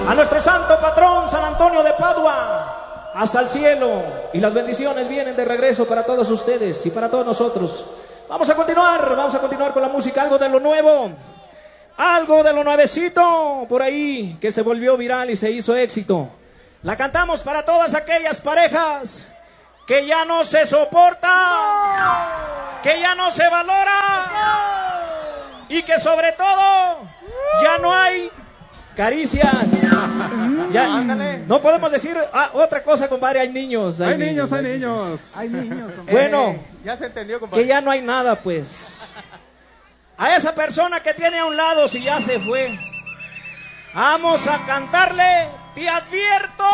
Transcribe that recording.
A nuestro santo patrón San Antonio de Padua, hasta el cielo, y las bendiciones vienen de regreso para todos ustedes y para todos nosotros. Vamos a continuar con la música, algo de lo nuevo, algo de lo nuevecito por ahí que se volvió viral y se hizo éxito. La cantamos para todas aquellas parejas que ya no se soportan, que ya no se valora y que sobre todo ya no hay caricias. Ya, no podemos decir otra cosa, compadre. Hay niños. Hay niños. Bueno, ya se entendió, compadre. Que ya no hay nada, pues. A esa persona que tiene a un lado, si ya se fue, vamos a cantarle, te advierto.